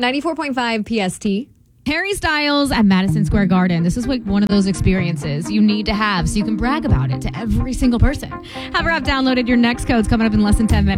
94.5 PST. Harry Styles at Madison Square Garden. This is like one of those experiences you need to have so you can brag about it to every single person. Have her app downloaded. Your next code's coming up in less than 10 minutes.